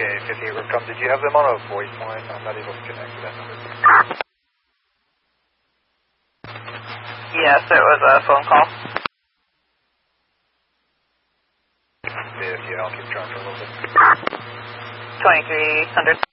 Okay, 58 Ripcom, did you have them on a voice line? I'm not able to connect to that number. Yes, it was a phone call. Yeah, I'll keep trying for a little bit. 2300.